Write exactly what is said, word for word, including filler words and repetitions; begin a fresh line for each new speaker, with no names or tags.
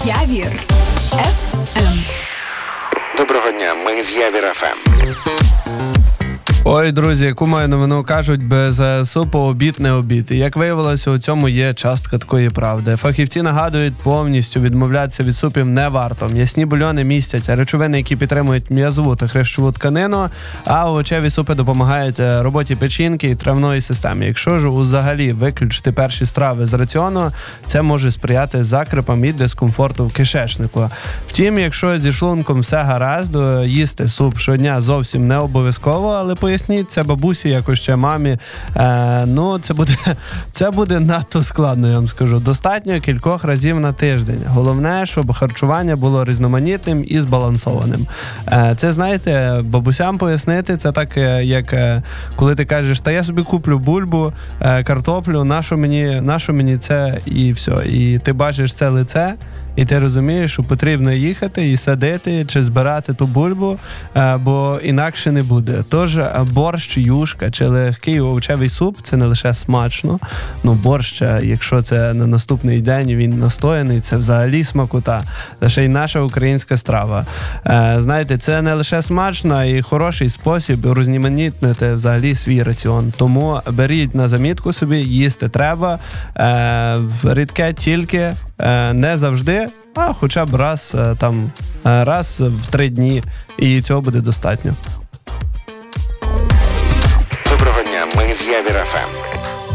Явір еф ем.
Доброго дня, ми з Явір еф ем.
Ой, друзі, яку маю новину, кажуть, без е, супу обід не обід. І як виявилося, у цьому є частка такої правди. Фахівці нагадують, повністю відмовлятися від супів не варто. М'ясні бульйони містять речовини, які підтримують м'язову та хрящову тканину, а овочеві супи допомагають роботі печінки і травної системи. Якщо ж взагалі виключити перші страви з раціону, це може сприяти закрипам і дискомфорту в кишечнику. Втім, якщо зі шлунком все гаразд, їсти суп щодня зовсім не обов'язково, але поясніть це бабусі, якось ще мамі. Е, ну, це буде, це буде надто складно, я вам скажу. Достатньо кількох разів на тиждень. Головне, щоб харчування було різноманітним і збалансованим. Е, це, знаєте, бабусям пояснити, це так, як е, коли ти кажеш, та я собі куплю бульбу, е, картоплю, нащо мені, нащо мені це, і все. І ти бачиш це лице, і ти розумієш, що потрібно їхати і садити чи збирати ту бульбу, бо інакше не буде. Тож борщ, юшка чи легкий овочевий суп – це не лише смачно. Ну, борщ, якщо це на наступний день він настояний, це взагалі смакота. Це ще й наша українська страва. Знаєте, це не лише смачно, а й хороший спосіб розноманітнити взагалі свій раціон. Тому беріть на замітку собі, їсти треба. Рідке тільки, не завжди, а хоча б раз там раз в три дні, і цього буде достатньо.
Доброго дня, ми з Явір еф ем.